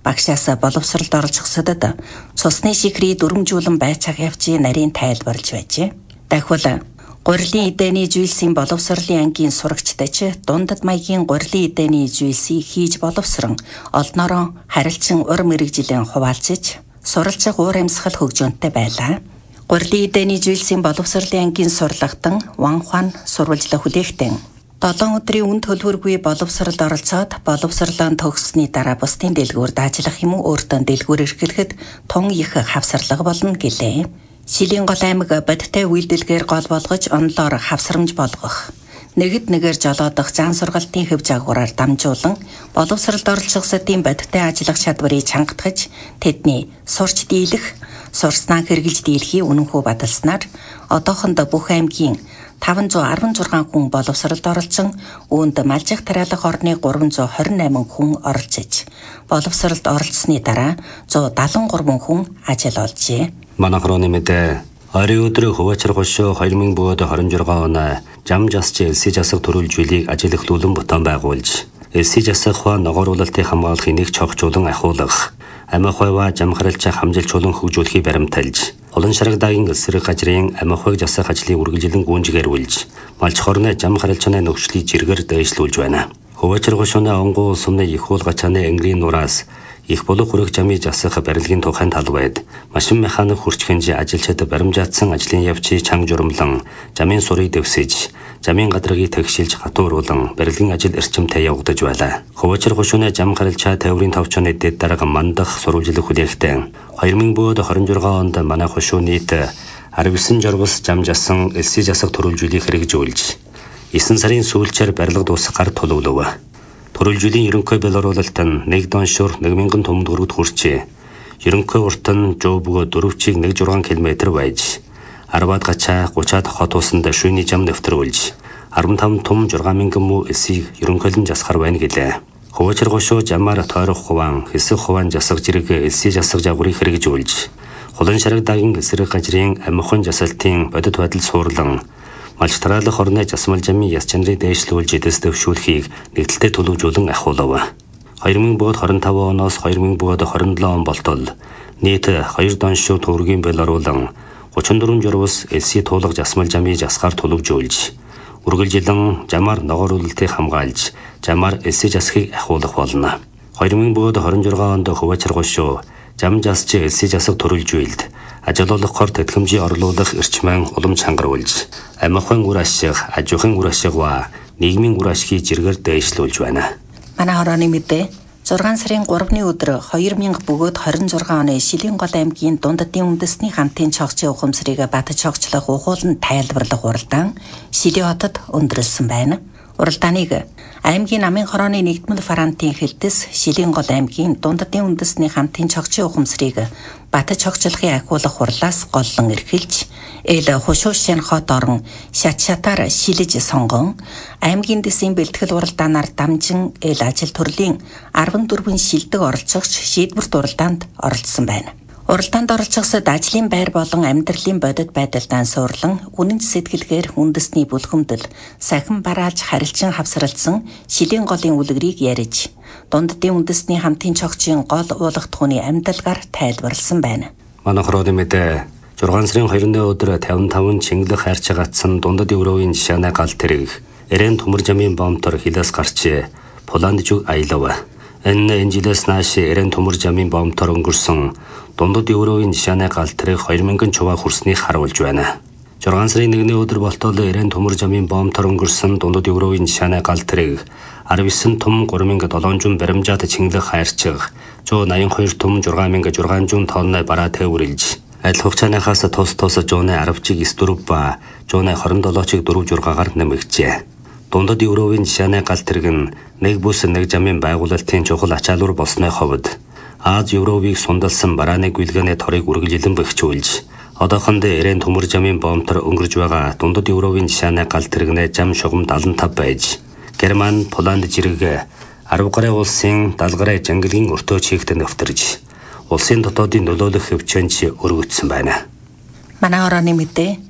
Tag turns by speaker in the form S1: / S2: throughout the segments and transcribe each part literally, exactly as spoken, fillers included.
S1: багшаас боловсролд оролцохсодод цусны шикрий дүрмжүүлэн байцаах явцын нарийн тайлбарлаж байжээ. Дахиад гурилын эдэний зүйлсийн боловсролын ангийн сурагчдаач дундад маягийн гурилын эдэний зүйлсийг хийж боловсрон олноороо харилцан ур мэрэгжилэн хуваалцаж суралцах уур амьсгал хөгжөөнтэй байлаа. Гурилын эдэний зүйлсийн боловсролын ангийн сурлагтан Ван Хуан сурвалжлах хүлээхтэн долоон өдрийн үн төлбөргүй боловсролд оролцоод боловсролоо төгссөний дараа бусдын дэлгүүрд ажиллах юм уу өөртөө дэлгүүр эрхлэхэд тун их хавсарлага болно гэлээ. Шилийн гол аймаг бодиттой үйлдэлгээр гол болгож онлоор хавсрамж болгох, нэгд нэгээр жолоодох зан сургалтын хэв загвараар дамжуулан боловсролд оролцохсодын бодиттой ажиллах чадварыг чангатгаж тэдний сурч дийлэх, сурснаа хэрэгжилж дийлхий үнэнхүү бадалснаар одоохондоо бүх аймгийн таван зуун арван зургаан хүн боловсролд оролцсон, үүнд малжих тариалах орны гурван зуун хорин найман хүн оролцож, боловсролд оролцсны дараа зуун дадлан гурван хүн ажил олжээ.
S2: Манайх руу нэмээд ойрын өдрөө Хөвөчр гошоо хоёр мың двадцать шесть оны жам жасч элси жасах төрүүлжүүлийг ажил эхлүүлэн бутан байгуулж, элси жасах ба ногооруулалтыг хамгаалахын нэг чогчулан ахиулах, амих хойва жамхаралчаа хамжилчулан хөгжүүлэхийг баримталж, олон шарагдагийн эсрэг газрын амих хойг жасах ажлыг үргэлжлэн гүнжгээрүүлж, малч хорны жамхаралчны нөхцөлийг жиргэр дэвшлүүлж байна. Хөвөчр гошооны онгоо сумны их уул гачааны английн нураас их болог хүрэх жамыг жасах барилгын тухайн талбайд машин механик хүрчхэнж ажилчид баримжаатсан ажлын явцыг чанга журамлан жамын сурыг дэвсэж, жамын гадаргыг тэгшилж хатууруулан барилгын ажил эрчимтэй явагдаж байлаа. Хөвөчр гошооны жам харилцаа тайврын тавчны дэд дарга мандах сурвалжлах хүлээхтэй хоёр мың двадцать шесть онд манай хошуу нийт арван девять журвас жам жасан элси жасах төрүүлжүүлийг хэрэгжүүлж, девять сарын сүүлчээр барилга дуусгахаар тулуулв. Төрүүлжүүлийн ерөнхий белоруулалт нь нэг доншуур нэг мянган том дөрөвд хүрчээ. Ерөнхий урт нь жоо бөгөө дөрвчийг нэг зургаан километр байж, арваад гачаа гучаад хот усанд шүйний жам нэвтрүүлж, арван таван том шесть мянган муу эсийг ерөнхийлөн жасахаар байна гэлээ. Хөвөчр гошоо жамаар тойрох хуван, хэсэг хуван жасах зэрэг элси жасах жагварыг хэрэгжүүлж, хулан шарагдагийн эсрэг газрын амихон жасалтын бодит байдал суурлан, малч тариалах орны жасмал жамын яс чанарыг дээшлүүлж эдэс дэвшүүлэхийг нэгдэлтэй төлөвжүүлэн ахиулав. хоёр мың двадцать пять оноос хоёр мың двадцать седем он болтол нийт хоёр доншуу төвөргийн белоруулан тридцать четыре журвас элси туулах жасмал жамыг жасахаар төлөвжүүлж, үргэлжилэн жамаар ногооруулалтыг хамгаалж, жамаар элси жасахыг ахиулах болно. хоёр мың двадцать шесть онд Хөвөчр гошоо жам жасч элси жасах төрүүлжүүлд ажлуулах хор тэтгэмжийг орлуулах эрчмэн улам чангаруулж, амихын үр ашиг, ажихын үр ашиг ба нийгмийн үр ашгийг жиргэр дээшлүүлж байна.
S1: Манай хорооны мэдээ зургаан сарын гуравны өдөр хоёр мың двадцать шесть оны Шилийн гол аймгийн дундадын үндэсний хамтын цогцын ухамсарыг бат цогцлох ухуулан тайлбарлах уралдаан Шили хотод өндөрлсөн байна. Уралдааныг аймгийн намын хорооны нэгдмэл фронтын хэлтэс Шилийн гол аймгийн дундадын үндэсний хамтын цогцын ухамсарыг бат цогцлохын ахиулах хурлаас голлон эрхэлж, эл хушуушин хот орон шат шатаар шилэж сонгон, аймгийн дэсийн бэлтгэл уралдаанаар дамжин эл ажил төрлийн арван дөрвөн шилдэг оролцогч шийдвэрт уралдаанд оролцсон байна. Уралдаанд оролцохсод ажлын байр болон амьдралын бодит байдалтай суурлан, үнэнч сэтгэлгээр үндэсний бүлхэмдэл, сахин барааж харилцан хавсралцсан Шилийн голын үлгэрийг ярьж, дундадын үндэсний хамтын цогцын гол уулах түүний амьдалгаар тайлбарлсан байна.
S2: Манай хорооны мэдээ шуурган сарын хоёрны өдөр тавьсан таван чингэлэг хайрч гацсан дундад Европын жишааны гал тэрэг эрен төмөр жамын бомтор хилээс гарч Поланд зүг аялав. Энэ энэ жилээс нааш эрен төмөр жамын бомтор өнгөрсөн дундад Европын жишааны гал тэрэг хоёр мянган чуваа хүрснийг харуулж байна. шуурган сарын нэгний өдөр болтол эрен төмөр жамын бомтор өнгөрсөн дундад Европын жишааны гал тэрэг арван девять том три мянган седемсот баримжаад чингэлэг хайрч one eighty-two том six мянган six hundred тонны бараа тээвэрлж, адил хугацааныхаас тус тус жууны арвчиг эсдүрв ба жууны twenty-seven чиг four жургаагаар нэмэгджээ. Дундад Европын жишааны гал тэрэг нь нэг бүс нэг жамын байгуулалтын чухал ачаалуур болсны хувьд Аз Европыг сундалсан барааны гүйлгээний торыг үргэлжлэн бэхжүүлж, одоохондоо эрен төмөр жамын бомтор өнгөрж байгаа дундад Европын жишааны гал тэрэгнээ жам шугам seventy-five байж, Герман, Поланд зэрэг арав гаруй улсын далгараа жангалгийн өртөө чигт нэвтэрж, улсын дотоодын нөлөөлөх хөвчөнд өргөгдсөн байна.
S1: Манай хорооны мэдээ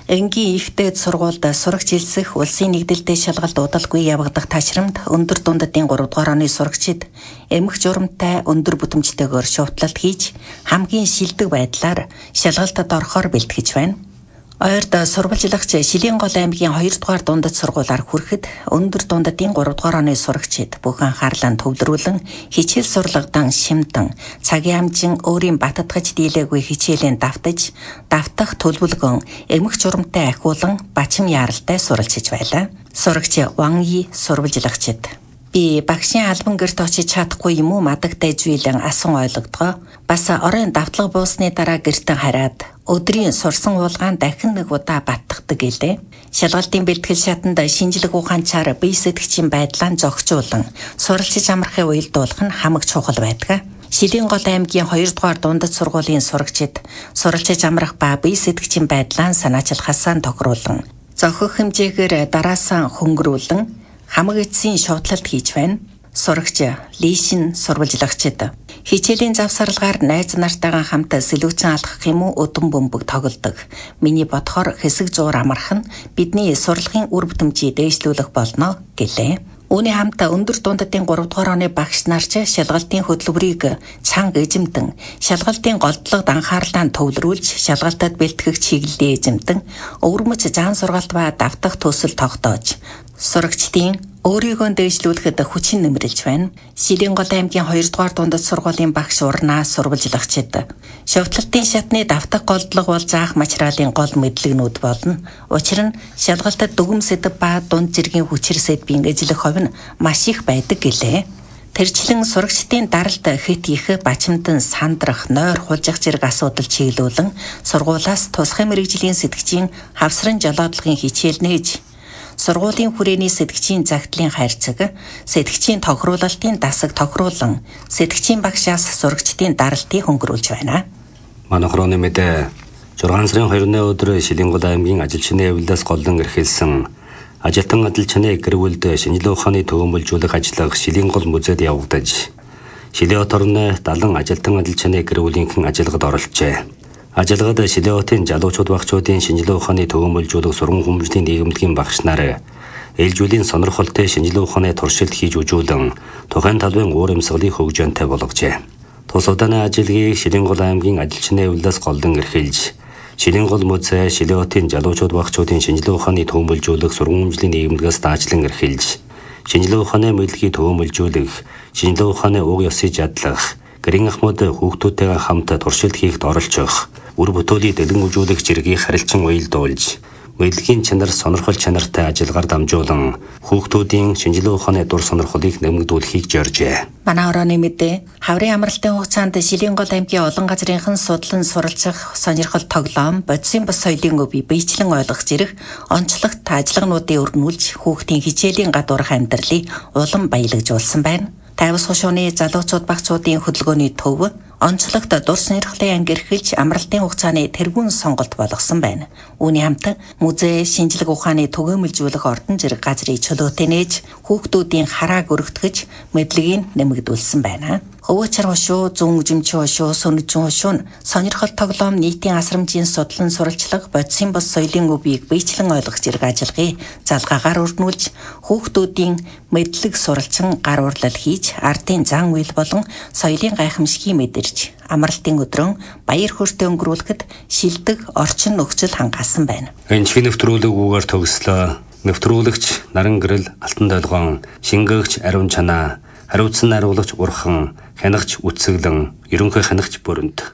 S1: Энгийн ихтэй сургуульд сурагч элсэх улсын нэгдэлтэй шалгалт удалгүй явагдах ташрамд өндөр дундадын гурав дугаар оны сурагчид эмх журамтай өндөр бүтэмжтэйгээр шуутлалт хийж хамгийн шилдэг байдлаар шалгалтад орохоор бэлтгэж байна. Ойрд сурвалжлагч Шилэнгол аймгийн хоёр дугаар дундад сургуулиар хүрэхэд өндөр дундадын гурав дугаар оны сурагчид бүх анхаарлаа төвлөрүүлэн хичээл сурлагдан шимтэн цагийн амжин өөрийн баттгаж дийлээгүй хичээлийн давтаж давтах төлөвлөгөн эмх журамтай ахиулан бачим яаралтай суралцж байлаа. Сурагч Ван И сурвалжлагчид би багшийн албан гэрт очиж чадахгүй юм уу мадагтай зүйлэн асан ойлгодгоо. Бас оройн давтлага буусны дараа гэртэн хараад өдрийн сурсан уулгаан дахин нэг удаа баттгадаг гэлээ. Шалгалтын бэлтгэл шатанд шинжлэх ухаанчаар бие сэтгчийн байдлаа зохицуулан суралцж амрахын уялдуулах нь хамаг чухал байдаг. Шилэнгол аймгийн хоёр дугаар дундад сургуулийн сурагчид суралцж амрах ба бие сэтгчийн байдлаа санаачлахасаа тохируулан зохих хэмжээгээр дараасаа хөнгөрүүлэн хамаг эцсийн шуутлалт хийж байна. Сурагч Лишин сурвалжлагчид хичээлийн завсарлагаар найз нартайгаа хамт сэлүүцэн алхах юм уу өдөн бөмбөг тоглодог. Миний бодохоор хэсэг зуур амарх нь бидний сурлагын үр бүтэмжийг дээшлүүлэх болно гэлээ. Үүний хамт өндөр дундадын гурав дугаар оны багш нар ч шалгалтын хөтөлбөрийг цанга эзэмтэн, шалгалтын голдлогод анхаарлаа төвлөрүүлж, шалгалтад бэлтгэх чиглэлээ эзэмтэн, өвөрмөц заан сургалт ба давтах төсөл тогтоож, сурагчдын өөрийгөө дээшлүүлэхэд хүчин нэмэрлэж байна. Шилэнгол аймгийн хоёр дугаар дундад сургуулийн багш Урнаа сурвалжлагчид шовтлалтын шатны давтах голдлого бол заах материалын гол мэдлэгнүүд болно. Учир нь шалгалтад дүгм сэдэв ба дунд зэргийн хүчир сэдвийн эзлэх хувь нь маш их байдаг гэлээ. Тэрчлэн сурагчдын даралт хэд их бачимдан сандрах, нойр хулжих зэрэг асуудал чиглүүлэн сургуулиас тусгай мэрэгжлийн сэтгчийн хавсран жолоодлогын хичээл нээж сургуулийн хүрээний сэтгчийн загтлын хайрцаг, сэтгчийн тохируулалтын дасаг тохируулан, сэтгчийн багшаас сурагчдын даралтыг хөнгөрүүлж байна.
S2: Манай хорооны мэдээ зургаан сарын хоёрны өдөр Шилэнгол аймгийн ажилчны явилдаас голлон эрхэлсэн ажилтан ажилчны гэр бүлд шинжилгээ ухааны төгөөмөлжүүлэх ажиллагаа Шилэнгол музейд явагдаж, Шилээ хот орны далан ажилтан ажилчны гэр бүлийнхэн ажиллагад оролцжээ. Ажиллагад Шилээ хотын залуучууд багчуудын шинжилгээ ухааны төгөөмөлжүүлэх сургууль хүмүүжлийн нийгэмдгийн багш нар ээлжүүлийн сонирхолтой шинжилгээ ухааны туршилт хийж үзүүлэн тухайн талбайн уур амьсгалыг хөгжөөнтэй болгожээ. Тус удааны ажиллагийг Шилэнгол аймгийн ажилчны явилдаас голлон эрхэлж, Шилэнгол музей Шилээ хотын залуучууд багчуудын шинжилгээ ухааны төгөөмөлжүүлэх сургууль хүмүүжлийн нийгэмдгээс даажлан эрхэлж, шинжилгээ ухааны мэдлэгийг төгөөмөлжүүлэх, шинжилгээ ухааны уг ёсыг задлах, гэрийн ахмад хүүхдүүдтэйгээ хамт туршилт хийхэд оролцох, үр бүтээлийг дэлгэн үзүүлэх зэргийг харилцан уялдуулж, мэдлэгийн чанар сонирхол чанартай ажиллагаар дамжуулан хүүхдүүдийн шинжилгээ ухааны дур сонирхлыг нэмэгдүүлэхийг зоржээ.
S1: Манай орооны мэдээ хаврын амралтын хугацаанд Шилэнгол аймгийн олон газрынхан судлан суралцах сонирхол тоглоом, бодисын бус соёлын өвийг биечлэн ойлгох зэрэг онцлогт ажиллагаануудыг өргнүүлж хүүхдийн хичээлийн гадуурх амьдралыг улам баялагжуулсан байна. Тайвас хошууны залуучууд багцуудын хөдөлгөөний төв онцлогт дур сонирхлын анги эрхэлж амралтын хугацааны тэргүүн сонголт болгосон байна. Үүний хамт музей шинжлэх ухааны төгөөмөлжүүлэх ордон зэрэг газрыг чөлөөтэй нээж хүүхдүүдийн харааг өргөтгөж мэдлэгийг нэмэгдүүлсэн байна. Хөвөөчр хошуу, зүүн үжимчин хошуу, сөнөжин хошуу нь сонирхол тоглоом, нийтийн асрамжийн судлан суралцлага, бодисын бус соёлын өвийг биечлэн ойлгох зэрэг ажиллагааг залгаагаар өрнүүлж хүүхдүүдийн мэдлэг суралцсан гар урлал хийж ардын зан үйл болон соёлын гайхамшигыг мэдэрч амралтын өдрөө баяр хөөртэй өнгөрүүлэхэд шилдэг орчин нөхцөл хангаасан байна.
S2: Энэчгийн нэвтрүүлэг үгээр төгслөө. Нэвтрүүлэгч Наран Гэрэл, Алтан Долгоон, шингээгч Ариун Чанаа, хариуцсан нариулагч Урхан, хянагч Үтсэглэн, ерөнхий хянагч Бүрэнт.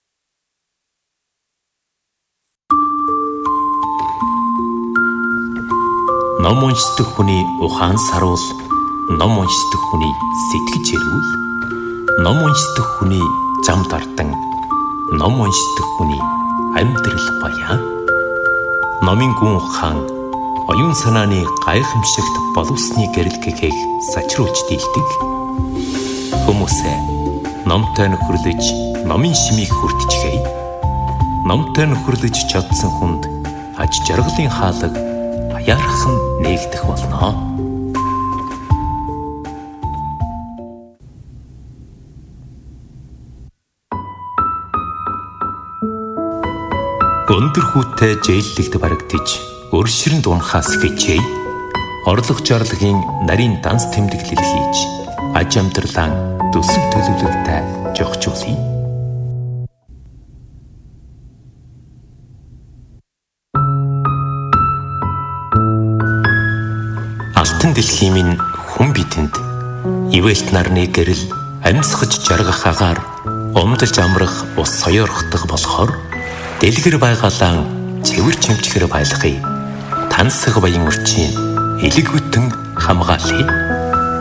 S3: Ном уншдаг хүний ухаан саруул, ном уншдаг хүний сэтгэж эрүүл, ном уншдаг хүний зам дардан, ном уншдаг хүний амьдрал баян. Номын гүн ухаан оюун санааны гайхамшигт боловсны гэрэлгэгийг сачруулж дийлдэг. Хүмүүсээ номтой нөхөрлөж, номын шимийг хүртчихээ. Номтой нөхөрлөж чадсан хүнд аж жаргалын хаалга баярхан нээгдэх болно. Өндөр хүүтэй жээллэгт барагдж өршөрөнд унахаас хичээе. Орлого жарлагын нарийн данс тэмдэглэл хийж аж амьдралаа төсөв төлөвлөлтөй жогчуулъя. Алтан дэлхийн минь хүн бидэнд ивэлт нарны гэрэл амьсгаж жаргах агаар умдалж амрах ус соёорхдох болохоор дэлгэр байгалаа цэвэр чимчгэр байлгая. Тансаг баян өрчийн элэг бүтэн хамгаалъя.